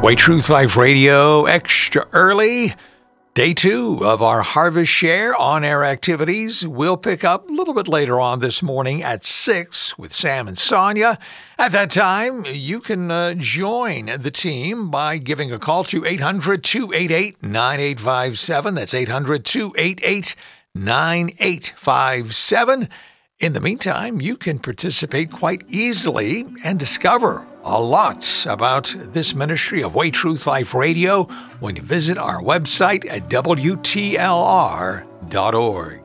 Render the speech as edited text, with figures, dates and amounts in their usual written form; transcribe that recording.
Way Truth Life Radio, extra early. Day 2 of our Harvest Share on-air activities. We'll pick up a little bit later on this morning at 6 with Sam and Sonia. At that time, you can join the team by giving a call to 800-288-9857. That's 800-288-9857. In the meantime, you can participate quite easily and discover a lot about this ministry of Way Truth Life Radio when you visit our website at WTLR.org.